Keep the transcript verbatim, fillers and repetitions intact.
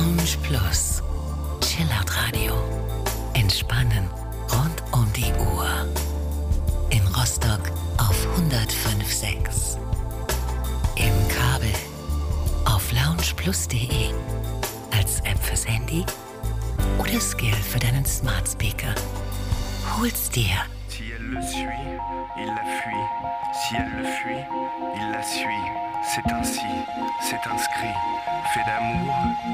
Lounge Plus. Chillout Radio. Entspannen rund um die Uhr. In Rostock auf hundertfünf Komma sechs. Im Kabel auf loungeplus punkt de. Als App fürs Handy oder Skill für deinen Smart Speaker. Hol's dir. Si elle le suit, il la fuit. Si elle le fuit, il la suit. C'est ainsi, c'est inscrit. Fait d'amour.